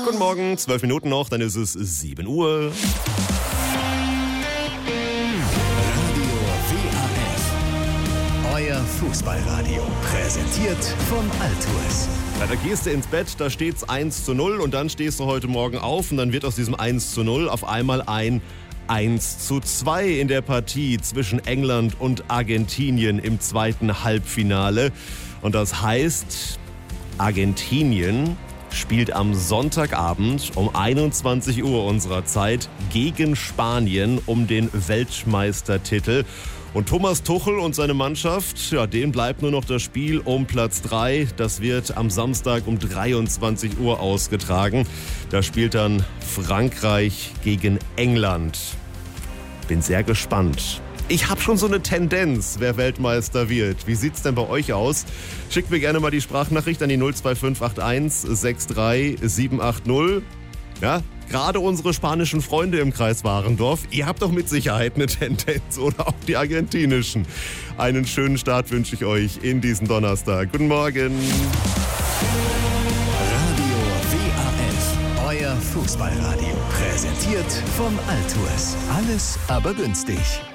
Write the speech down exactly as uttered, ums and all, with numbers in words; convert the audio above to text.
Guten Morgen, zwölf Minuten noch, dann ist es sieben Uhr. Radio W A F, euer Fußballradio, präsentiert von Altues. Ja, da gehst du ins Bett, da steht's eins zu null und dann stehst du heute Morgen auf und dann wird aus diesem eins zu null auf einmal ein eins zu zwei in der Partie zwischen England und Argentinien im zweiten Halbfinale. Und das heißt, Argentinien spielt am Sonntagabend um einundzwanzig Uhr unserer Zeit gegen Spanien um den Weltmeistertitel. Und Thomas Tuchel und seine Mannschaft, ja, denen bleibt nur noch das Spiel um Platz drei. Das wird am Samstag um dreiundzwanzig Uhr ausgetragen. Da spielt dann Frankreich gegen England. Bin sehr gespannt. Ich habe schon so eine Tendenz, wer Weltmeister wird. Wie sieht's denn bei euch aus? Schickt mir gerne mal die Sprachnachricht an die null zwei fünf acht eins sechs drei sieben acht null. Ja, gerade unsere spanischen Freunde im Kreis Warendorf, ihr habt doch mit Sicherheit eine Tendenz oder auch die argentinischen. Einen schönen Start wünsche ich euch in diesen Donnerstag. Guten Morgen. Radio W A F, euer Fußballradio, präsentiert von Altues. Alles aber günstig.